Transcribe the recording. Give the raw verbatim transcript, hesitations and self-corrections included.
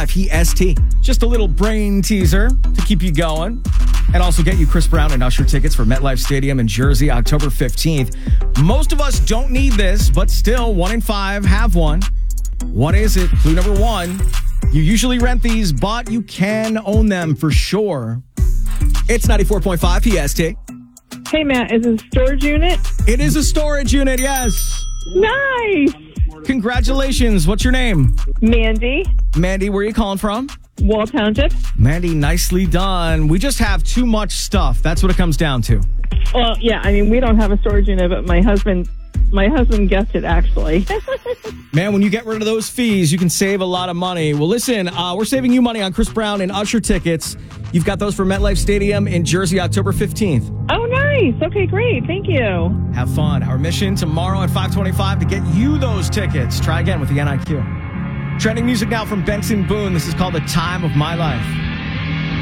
five E S T. Just a little brain teaser to keep you going. And also get you Chris Brown and Usher tickets for MetLife Stadium in Jersey, October fifteenth. Most of us don't need this, but still, one in five have one. What is it? Clue number one. You usually rent these, but you can own them for sure. It's ninety-four point five P S T. Hey, Matt, is it a storage unit? It is a storage unit, yes. Nice. Congratulations. What's your name? Mandy, Mandy, where are you calling from? Wall Township. Mandy, nicely done. We just have too much stuff. That's what it comes down to. Well, yeah, I mean, we don't have a storage unit, but my husband, my husband guessed it, actually. Man, when you get rid of those fees, you can save a lot of money. Well, listen, uh, we're saving you money on Chris Brown and Usher tickets. You've got those for MetLife Stadium in Jersey, October fifteenth. Oh, nice. Okay, great. Thank you. Have fun. Our mission tomorrow at five twenty-five to get you those tickets. Try again with the N I Q. Trending music now from Benson Boone. This is called The Time of My Life.